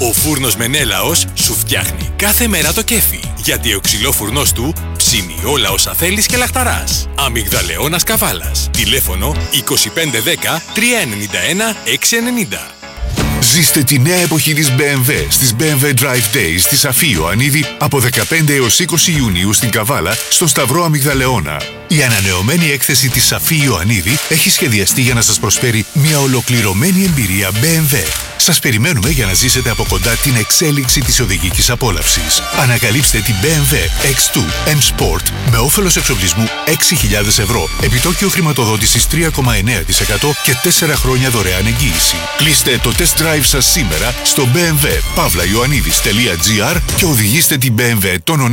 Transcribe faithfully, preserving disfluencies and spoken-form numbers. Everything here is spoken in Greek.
Ο φούρνος Μενέλαος σου φτιάχνει κάθε μέρα το κέφι, γιατί ο ξυλόφουρνός του ψήνει όλα όσα θέλεις και λαχταράς. Αμυγδαλεώνας Καβάλας. Τηλέφωνο είκοσι πέντε δέκα τριακόσια ενενήντα ένα εξακόσια ενενήντα. Ζήστε τη νέα εποχή της μπι εμ ντάμπλιου στις μπι εμ ντάμπλιου Drive Days στη Σαφή Ιωαννίδη από δεκαπέντε έως είκοσι Ιουνίου στην Καβάλα, στο Σταυρό Αμυγδαλεώνα. Η ανανεωμένη έκθεση της Σαφή Ιωαννίδη έχει σχεδιαστεί για να σας προσφέρει μια ολοκληρωμένη εμπειρία μπι εμ ντάμπλιου. Σας περιμένουμε για να ζήσετε από κοντά την εξέλιξη της οδηγικής απόλαυσης. Ανακαλύψτε την μπι εμ ντάμπλιου εξ δύο εμ Sport με όφελος εξοπλισμού έξι χιλιάδες ευρώ, επιτόκιο χρηματοδότησης τρία κόμμα εννέα τοις εκατό και τέσσερα χρόνια δωρεάν εγγύηση. Κλείστε το test drive σας σήμερα στο μπι εμ ντάμπλιου παύλα ιωαννίδης τελεία τζι άρ και οδηγήστε την μπι εμ ντάμπλιου των